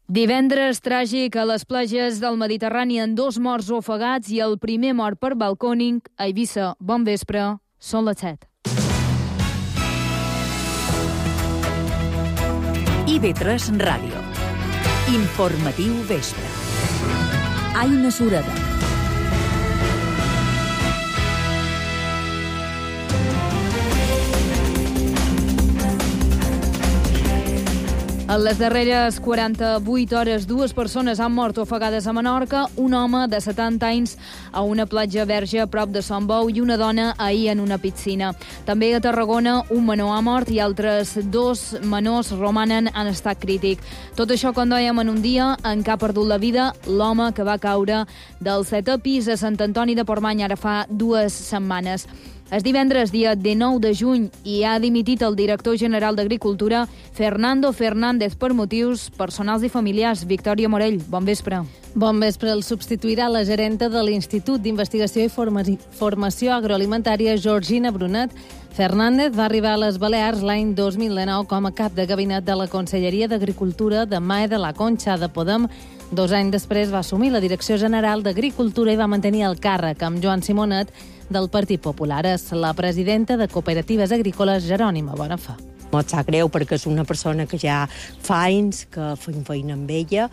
Divendres tràgic a les platges del Mediterrani en 2 morts ofegats i el primer mort per balcòning a Eivissa. Bon vespre, són les 7. IB3 Ràdio. Informatiu vespre. Aina Sureda. En les darreres 48 hores, 2 persones han mort ofegades a Menorca, un home de 70 anys a una platja verge a prop de Sant Bou i una dona ahir en una piscina. També a Tarragona, un menor ha mort i altres 2 menors romanen en estat crític. Tot això quan dèiem en un dia en què ha perdut la vida l'home que va caure del 7è pis a Sant Antoni de Portmany ara fa 2 setmanes. És divendres, dia 19 de juny, i ha dimitit el director general d'Agricultura, Fernando Fernández, per motius personals i familiars. Victòria Morell, bon vespre. Bon vespre. El substituirà la gerenta de l'Institut d'Investigació i Formació Agroalimentària, Georgina Brunet. Fernández va arribar a les Balears l'any 2019 com a cap de gabinet de la Conselleria d'Agricultura de Mae de la Concha de Podem. 2 anys després va assumir la Direcció General d'Agricultura i va mantenir el càrrec amb Joan Simonet del Partit Popular. És la presidenta de Cooperatives Agrícoles, Jerònima Bonafà. Em sap greu perquè és una persona que ja fa anys que fem feina amb ella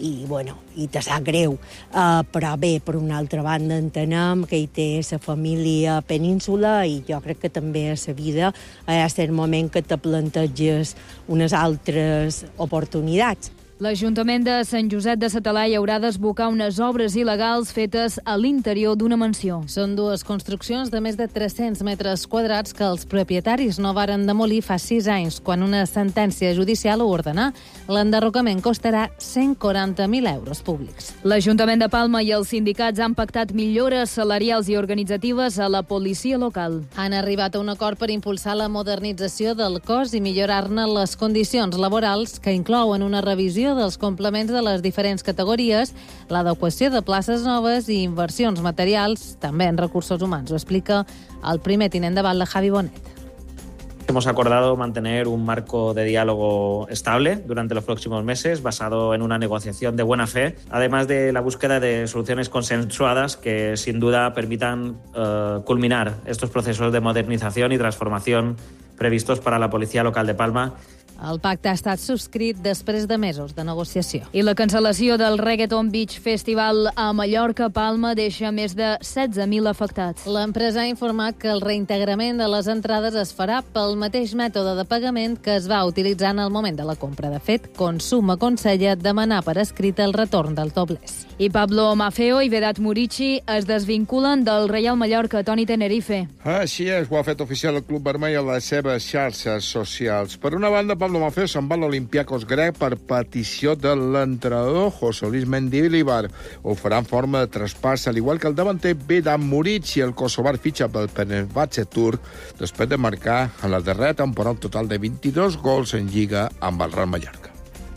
i te sap greu. Però bé, per una altra banda entenem que ell té la família a Península i jo crec que també a la vida hi ha cert moment que te planteges unes altres oportunitats. L'Ajuntament de Sant Josep de sa Talaia haurà d'esbocar unes obres il·legals fetes a l'interior d'una mansió. Són 2 construccions de més de 300 metres quadrats que els propietaris no varen demolir fa 6 anys, quan una sentència judicial ho ordenà. L'enderrocament costarà 140.000 euros públics. L'Ajuntament de Palma i els sindicats han pactat millores salarials i organitzatives a la policia local. Han arribat a un acord per impulsar la modernització del cos i millorar-ne les condicions laborals, que inclouen una revisió dels complements de les diferents categories, l'adequació de places noves i inversions materials, també en recursos humans. Ho explica el primer tinent de batlle, Javi Bonet. Hemos acordado mantener un marco de diálogo estable durante los próximos meses, basado en una negociación de buena fe, además de la búsqueda de soluciones consensuadas que sin duda permitan culminar estos procesos de modernización y transformación previstos para la Policía Local de Palma. El pacte ha estat subscrit després de mesos de negociació. I la cancel·lació del Reggaeton Beach Festival a Mallorca, Palma, deixa més de 16.000 afectats. L'empresa ha informat que el reintegrament de les entrades es farà pel mateix mètode de pagament que es va utilitzar en el moment de la compra. De fet, Consum aconsella demanar per escrit el retorn del topless. I Pablo Maffeo i Vedat Murici es desvinculen del Reial Mallorca, Toni Tenerife. Així és, ho ha fet oficial el Club Vermell a les seves xarxes socials. Per una banda, Pablo Maffeo se'n va a l'Olympiacos grec per petició de l'entrenador José Luis Mendilibar. Ho farà en forma de traspàs, al igual que el davanter Vedat Murici, el kosovar fitxa pel Fenerbahçe turc, després de marcar en la darrera temporada un total de 22 gols en Lliga amb el Real Mallorca.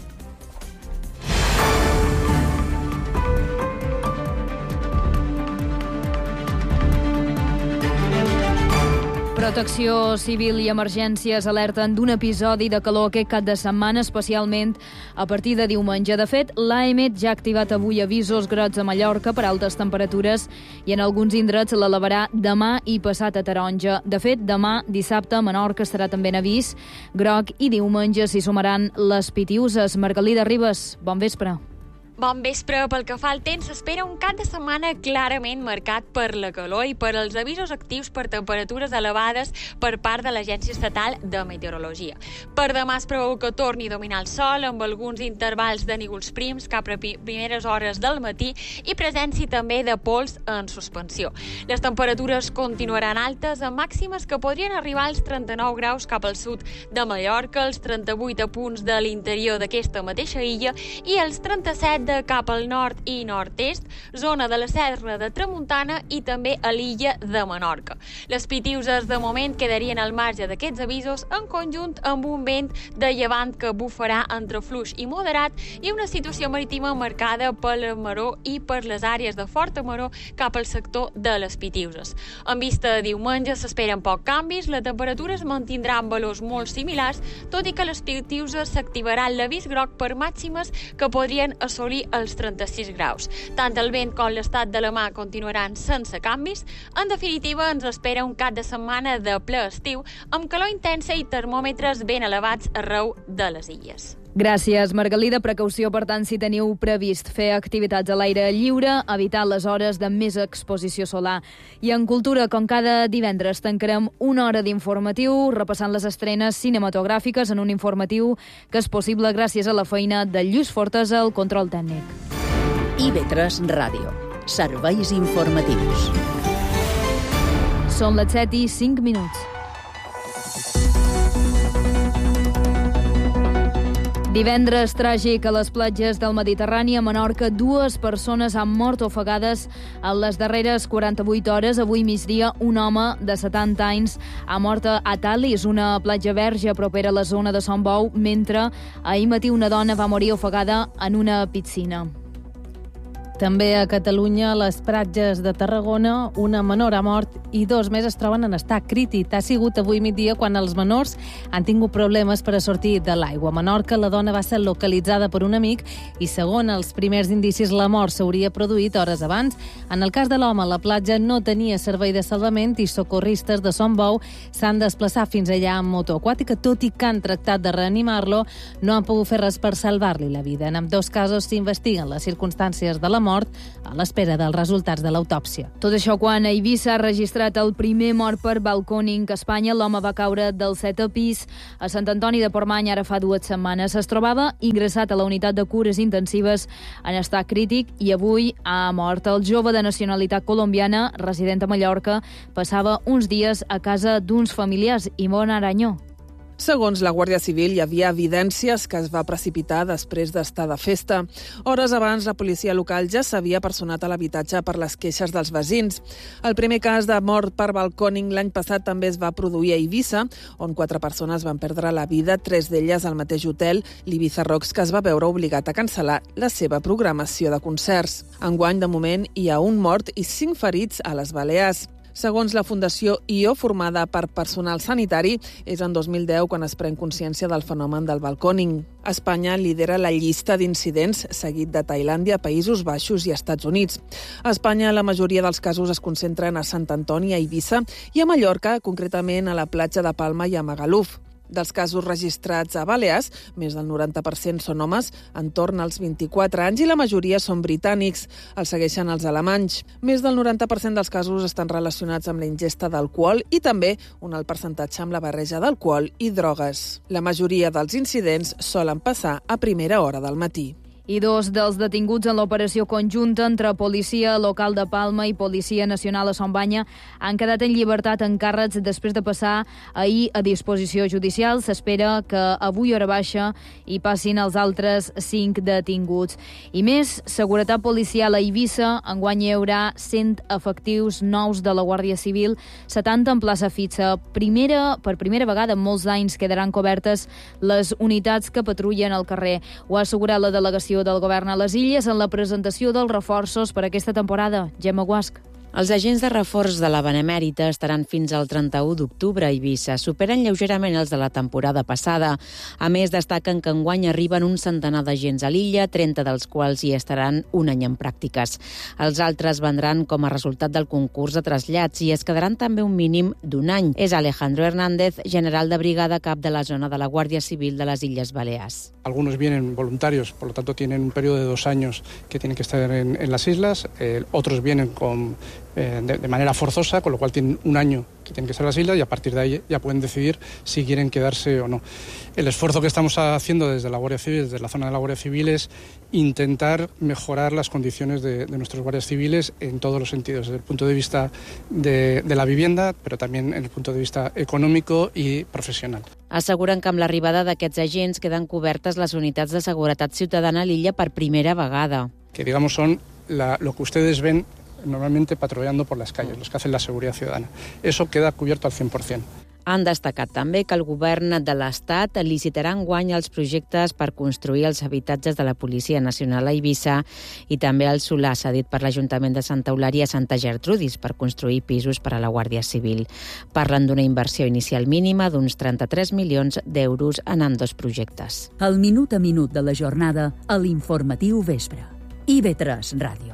Protecció Civil i Emergències alerten d'un episodi de calor aquest cap de setmana, especialment a partir de diumenge. De fet, l'AEMET ja ha activat avui avisos grocs a Mallorca per altes temperatures i en alguns indrets l'elevarà demà i passat a taronja. De fet, demà, dissabte, a Menorca estarà també en avís groc i diumenge s'hi sumaran les Pitiuses. Margalida Ribas, bon vespre. Bon vespre. Pel que fa al temps, s'espera un cap de setmana clarament marcat per la calor i per els avisos actius per temperatures elevades per part de l'Agència Estatal de Meteorologia. Per demà es preveu que torni a dominar el sol amb alguns intervals de núvols prims cap a primeres hores del matí i presència també de pols en suspensió. Les temperatures continuaran altes amb màximes que podrien arribar als 39 graus cap al sud de Mallorca, els 38 a punts de l'interior d'aquesta mateixa illa i els 37 venta cap al nord i nord-est, zona de la Serra de Tramuntana i també a l'illa de Menorca. Les Pitiuses de moment quedarien al marge d'aquests avisos en conjunt amb un vent de llevant que bufarà entre fluix i moderat i una situació marítima marcada per la maró i per les àrees de forta maró cap al sector de les Pitiuses. En vista de diumenge s'esperen poc canvis, la temperatura es mantindrà en valors molt similars, tot i que a les Pitiuses s'activarà l'avís groc per màximes que podrien assolir els 36 graus. Tant el vent com l'estat de la mar continuaran sense canvis. En definitiva, ens espera un cap de setmana de ple estiu, amb calor intensa i termòmetres ben elevats arreu de les illes. Gràcies, Margalida. Precaució, per tant, si teniu previst fer activitats a l'aire lliure, evitar les hores de més exposició solar. I en cultura, com cada divendres, tancarem una hora d'informatiu repassant les estrenes cinematogràfiques en un informatiu que és possible gràcies a la feina de Lluís Fortes al control tècnic. IB3 Ràdio. Serveis informatius. Són les 7:05. Divendres tràgic a les platges del Mediterrani. A Menorca, 2 persones han mort ofegades en les darreres 48 hores. Avui migdia, un home de 70 anys ha mort a Talis, una platja verge propera a la zona de Son Bou, mentre ahir matí una dona va morir ofegada en una piscina. També a Catalunya, a les platges de Tarragona, una menor ha mort i 2 més es troben en estat crític. Ha sigut avui migdia quan els menors han tingut problemes per a sortir de l'aigua. A Menorca, la dona va ser localitzada per un amic i, segons els primers indicis, la mort s'hauria produït hores abans. En el cas de l'home, la platja no tenia servei de salvament i socorristes de Son Bou s'han desplaçat fins allà amb moto aquàtica. Tot i que han tractat de reanimar-lo, no han pogut fer res per salvar-li la vida. En ambdós casos s'investiguen les circumstàncies de la mort a l'espera dels resultats de l'autòpsia. Tot això quan a Eivissa ha registrat el primer mort per balcòning a Espanya. L'home va caure del 7è pis a Sant Antoni de Portmany ara fa 2 setmanes. Es trobava ingressat a la unitat de cures intensives en estat crític i avui ha mort. El jove de nacionalitat colombiana, resident a Mallorca, passava uns dies a casa d'uns familiars. Ivonne Aranyó. Segons la Guàrdia Civil, hi havia evidències que es va precipitar després d'estar de festa. Hores abans, la policia local ja s'havia personat a l'habitatge per les queixes dels veïns. El primer cas de mort per balcòning l'any passat també es va produir a Eivissa, on 4 persones van perdre la vida, 3 d'elles al mateix hotel, l'Ibiza Rocks, que es va veure obligat a cancel·lar la seva programació de concerts. Enguany, de moment, hi ha un mort i 5 ferits a les Balears. Segons la Fundació IO, formada per personal sanitari, és en 2010 quan es pren consciència del fenomen del balcòning. Espanya lidera la llista d'incidents, seguit de Tailàndia, Països Baixos i Estats Units. A Espanya, la majoria dels casos es concentren a Sant Antoni, a Eivissa, i a Mallorca, concretament a la platja de Palma i a Magaluf. Dels casos registrats a Balears, més del 90% són homes, entorn als 24 anys, i la majoria són britànics. Els segueixen els alemanys. Més del 90% dels casos estan relacionats amb la ingesta d'alcohol i també un alt percentatge amb la barreja d'alcohol i drogues. La majoria dels incidents solen passar a primera hora del matí. I 2 dels detinguts en l'operació conjunta entre Policia Local de Palma i Policia Nacional a Son Banya han quedat en llibertat en càrrecs després de passar ahir a disposició judicial. S'espera que avui hora baixa hi passin els altres 5 detinguts. I més, seguretat policial a Eivissa. Enguany hi haurà 100 efectius nous de la Guàrdia Civil, 70 en plaça fixa. Per primera vegada en molts anys quedaran cobertes les unitats que patrullen al carrer. Ho ha assegurat la delegació del govern a les Illes en la presentació dels reforços per aquesta temporada. Gemma Guasc. Els agents de reforç de la Benemèrita estaran fins al 31 d'octubre a Eivissa. Superen lleugerament els de la temporada passada. A més, destaquen que enguany arriben un centenar d'agents a l'illa, 30 dels quals hi estaran un any en pràctiques. Els altres vendran com a resultat del concurs de trasllats i es quedaran també un mínim d'un any. És Alejandro Hernández, general de brigada cap de la zona de la Guàrdia Civil de les Illes Balears. Algunos vienen voluntarios, por lo tanto tienen un periodo de 2 años que tienen que estar en las islas. Otros vienen con de manera forzosa, con lo cual tienen un año que tienen que estar en las islas y a partir de ahí ya pueden decidir si quieren quedarse o no. El esfuerzo que estamos haciendo desde la Guardia Civil, desde la zona de la Guardia Civil, es intentar mejorar las condiciones de nuestros guardias civiles en todos los sentidos, desde el punto de vista de la vivienda, pero también en el punto de vista económico y profesional. Asseguren que amb l'arribada d'aquests agents queden cobertes les unitats de seguretat ciutadana a l'illa per primera vegada. Que digamos son lo que ustedes ven normalmente patrullando por las calles, los que hacen la seguridad ciudadana. Eso queda cubierto al 100%. Han destacat també que el govern de l'Estat licitarà enguany els projectes per construir els habitatges de la Policia Nacional a Eivissa i també el solar cedit per l'Ajuntament de Santa Eulària a Santa Gertrudis per construir pisos per a la Guàrdia Civil. Parlen d'una inversió inicial mínima d'uns 33 milions d'euros en ambdós projectes. El minut a minut de la jornada a l'Informatiu Vespre. IB3 Ràdio.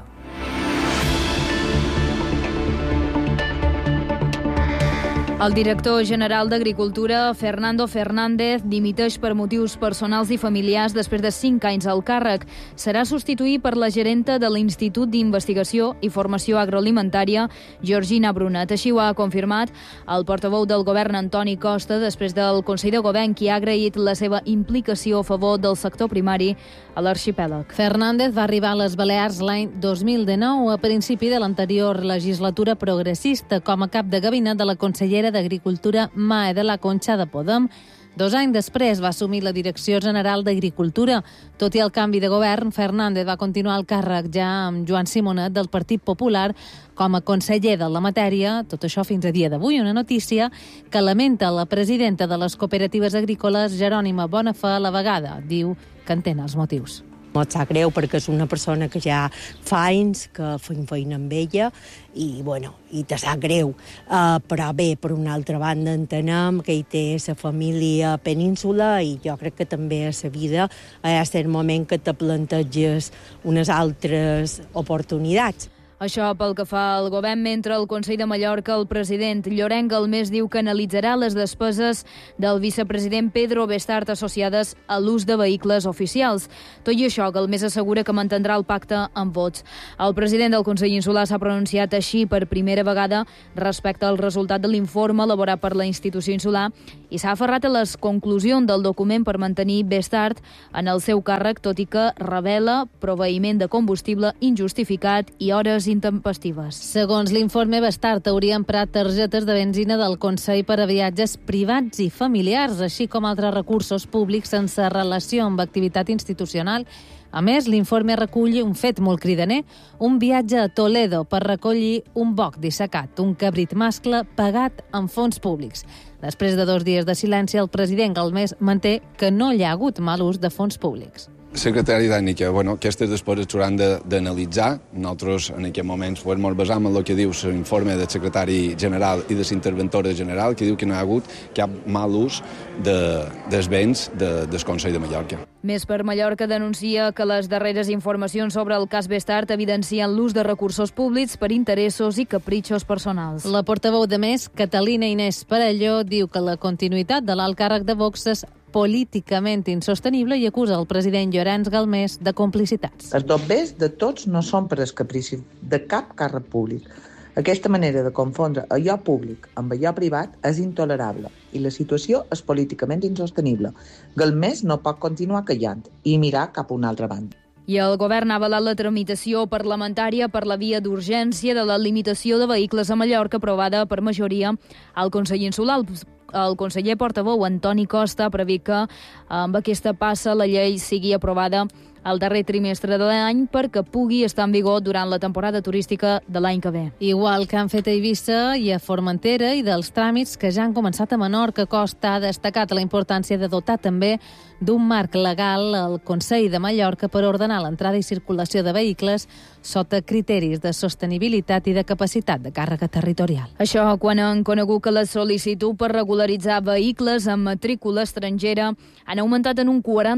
El director general d'Agricultura, Fernando Fernández, dimiteix per motius personals i familiars després de 5 anys al càrrec. Serà substituït per la gerenta de l'Institut d'Investigació i Formació Agroalimentària, Georgina Brunat. Així ho ha confirmat el portaveu del govern, Antoni Costa, després del Consell de Govern, qui ha agraït la seva implicació a favor del sector primari a l'arxipèlag. Fernández va arribar a les Balears l'any 2019, a principi de l'anterior legislatura progressista, com a cap de gabinet de la consellera d'Agricultura Mae de la Concha de Podem. 2 anys després va assumir la Direcció General d'Agricultura. Tot i el canvi de govern, Fernández va continuar el càrrec ja amb Joan Simonet del Partit Popular com a conseller de la matèria, tot això fins a dia d'avui. Una notícia que lamenta la presidenta de les cooperatives agrícoles, Jerònima Bonafà, a la vegada. Diu que entén els motius. Em sap greu perquè és una persona que ja fa anys que fem feina amb ella i te sap greu. Però bé, per una altra banda, entenem que ell té la família a Península i jo crec que també a la vida hi ha cert moment que te planteges unes altres oportunitats. Això pel que fa al govern, mentre al Consell de Mallorca el president Llorenç Galmés diu que analitzarà les despeses del vicepresident Pedro Bestart associades a l'ús de vehicles oficials. Tot i això, Galmés assegura que mantindrà el pacte amb vots. El president del Consell Insular s'ha pronunciat així per primera vegada respecte al resultat de l'informe elaborat per la institució insular i s'ha aferrat a les conclusions del document per mantenir Bestart en el seu càrrec, tot i que revela proveïment de combustible injustificat i hores intempestives. Segons l'informe, Bestart hauria emprat targetes de benzina del Consell per a viatges privats i familiars, així com altres recursos públics sense relació amb activitat institucional. A més, l'informe recull un fet molt cridaner, un viatge a Toledo per recollir un boc dissecat, un cabrit mascle pagat amb fons públics. Després de 2 dies de silenci, el president Galmés manté que no hi ha hagut mal ús de fons públics. Secretari tècnica, aquestes després s'hauran d'analitzar. Nosaltres en aquest moment ens basam en el que diu l'informe del secretari general i de l'interventora general, que diu que no hi ha hagut cap mal ús dels béns del Consell de Mallorca. Més per Mallorca denuncia que les darreres informacions sobre el cas Bestart evidencien l'ús de recursos públics per interessos i capritxos personals. La portaveu de Més, Catalina Inés Parelló, diu que la continuïtat de l'alt càrrec de Vox és políticament insostenible i acusa el president Llorenç Galmés de complicitats. Els dobbers de tots no són per els capricis de cap càrrec públic. Aquesta manera de confondre allò públic amb allò privat és intolerable i la situació és políticament insostenible. Galmés no pot continuar callant i mirar cap a una altra banda. I el govern ha avalat la tramitació parlamentària per la via d'urgència de la limitació de vehicles a Mallorca aprovada per majoria al Consell Insular. El conseller portaveu Antoni Costa ha previst que amb aquesta passa la llei sigui aprovada el darrer trimestre de l'any perquè pugui estar en vigor durant la temporada turística de l'any que ve. Igual que han fet a Eivissa i a Formentera i dels tràmits que ja han començat a Menorca, Costa ha destacat la importància de dotar també d'un marc legal al Consell de Mallorca per ordenar l'entrada i circulació de vehicles sota criteris de sostenibilitat i de capacitat de càrrega territorial. Això quan han conegut que la sol·licitud per regularitzar vehicles amb matrícula estrangera han augmentat en un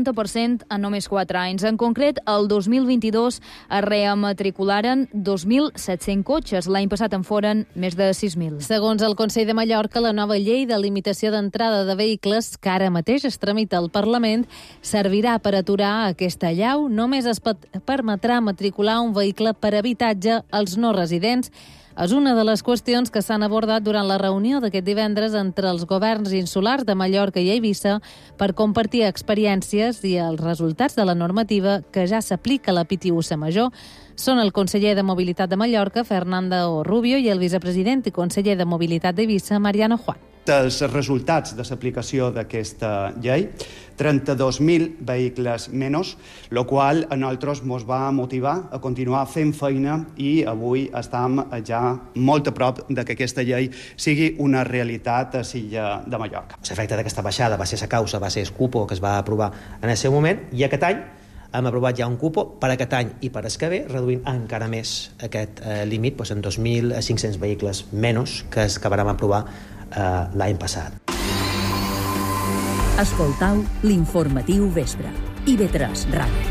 40% en només 4 anys. En concret, el 2022 es rematricularen 2.700 cotxes. L'any passat en foren més de 6.000. Segons el Consell de Mallorca, la nova llei de limitació d'entrada de vehicles, que ara mateix es tramita al Parlament, servirà per aturar aquesta allau. Només es permetrà matricular un vehicle per habitatge als no residents És una de les qüestions que s'han abordat durant la reunió d'aquest divendres entre els governs insulars de Mallorca i Eivissa per compartir experiències i els resultats de la normativa que ja s'aplica a la Pitiüssa Major. Són el conseller de Mobilitat de Mallorca, Fernando Rubio, i el vicepresident i conseller de Mobilitat d'Eivissa, Mariano Juan. Els resultats de l'aplicació d'aquesta llei, 32.000 vehicles menys, el qual a nosaltres ens va motivar a continuar fent feina i avui estem ja molt a prop de que aquesta llei sigui una realitat a l'illa de Mallorca. L'efecte d'aquesta baixada va ser la causa, va ser el cupo que es va aprovar en el seu moment, i aquest any hem aprovat ja un cupo per aquest any i per el que ve, reduint encara més aquest límit en 2.500 vehicles menys que els que vam aprovar l'any passat. Escoltau l'informatiu vespre. IB3 Ràdio.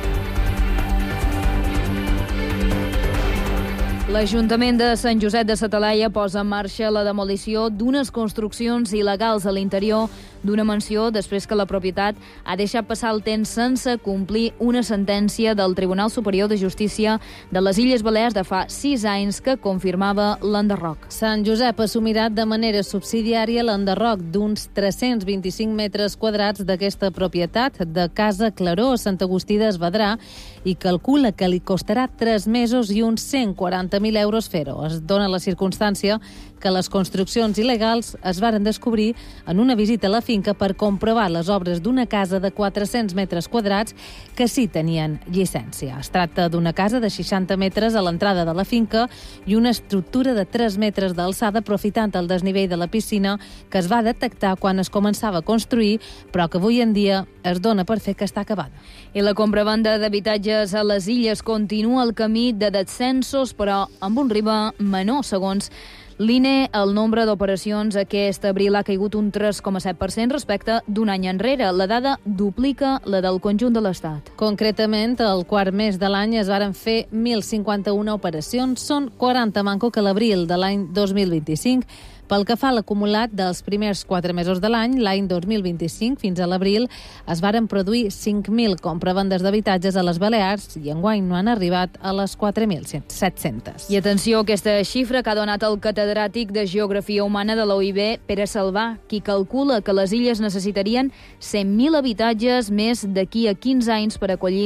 L'Ajuntament de Sant Josep de sa Talaia posa en marxa la demolició d'unes construccions il·legals a l'interior d'una mansió després que la propietat ha deixat passar el temps sense complir una sentència del Tribunal Superior de Justícia de les Illes Balears de fa 6 anys que confirmava l'enderroc. Sant Josep assumirà de manera subsidiària l'enderroc d'uns 325 metres quadrats d'aquesta propietat de Casa Claró a Sant Agustí d'Esvedrà i calcula que li costarà 3 mesos i uns 140.000 euros fer-ho. Es dona la circumstància que les construccions il·legals es varen descobrir en una visita a la finca per comprovar les obres d'una casa de 400 metres quadrats que sí tenien llicència. Es tracta d'una casa de 60 metres a l'entrada de la finca i una estructura de 3 metres d'alçada aprofitant el desnivell de la piscina que es va detectar quan es començava a construir, però que avui en dia es dona per fer que està acabada. I la compravenda d'habitatges a les illes continua el camí de descensos, però amb un ritme menor, segons l'INE. El nombre d'operacions aquest abril ha caigut un 3,7% respecte d'un any enrere. La dada duplica la del conjunt de l'Estat. Concretament, el quart mes de l'any es varen fer 1.051 operacions. Són 40 manco que l'abril de l'any 2025. Pel que fa a l'acumulat dels primers 4 mesos de l'any 2025 fins a l'abril, es varen produir 5.000 compravendes d'habitatges a les Balears i enguany no han arribat a les 4.700. I atenció a aquesta xifra que ha donat el catedràtic de Geografia Humana de la UIB, Pere Salvà, qui calcula que les illes necessitarien 100.000 habitatges més d'aquí a 15 anys per acollir